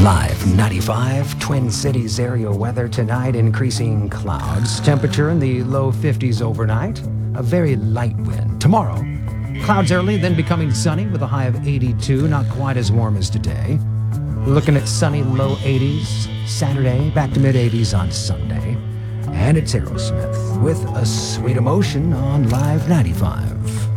Live 95, Twin Cities area weather tonight, increasing clouds. Temperature in the low 50s overnight. A very light wind. Tomorrow, clouds early, then becoming sunny with a high of 82, not quite as warm as today. Looking at sunny low 80s Saturday, back to mid 80s on Sunday. And it's Aerosmith with A Sweet Emotion on Live 95.